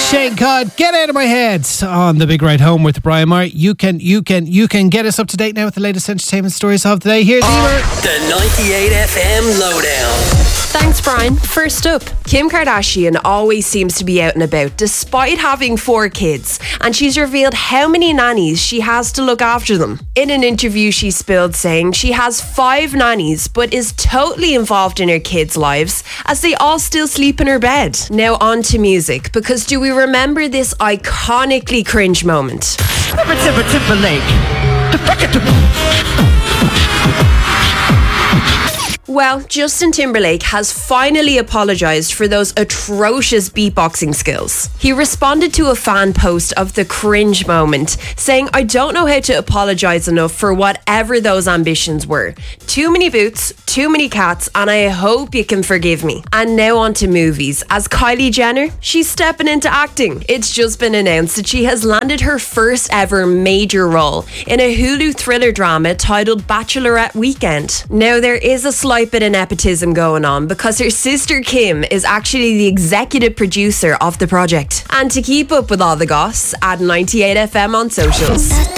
Shane Codd, Get Out of My Head on the Big Ride Home with Brian Murray. You can get us up to date now with the latest entertainment stories of the day. Here's Emer. The 98 FM Lowdown. Thanks, Brian. First up, Kim Kardashian always seems to be out and about despite having 4 kids, and she's revealed how many nannies she has to look after them. In an interview, she spilled saying she has 5 nannies but is totally involved in her kids' lives as they all still sleep in her bed. Now on to music, because do we remember this iconically cringe moment? Timberlake. Well, Justin Timberlake has finally apologised for those atrocious beatboxing skills. He responded to a fan post of the cringe moment, saying, "I don't know how to apologise enough for whatever those ambitions were. Too many boots, too many cats, and I hope you can forgive me." And now on to movies. As Kylie Jenner, she's stepping into acting. It's just been announced that she has landed her first ever major role in a Hulu thriller drama titled Bachelorette Weekend. Now, there is a slight bit of nepotism going on because her sister Kim is actually the executive producer of the project. And to keep up with all the goss, add 98 FM on socials.